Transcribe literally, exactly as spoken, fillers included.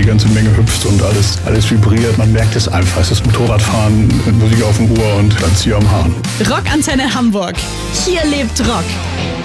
ganze Menge hüpft und alles, alles vibriert. Man merkt es einfach. Es ist Motorradfahren mit Musik auf dem Ohr und dann Zieh am Hahn. Rockantenne Hamburg. Hier lebt Rock.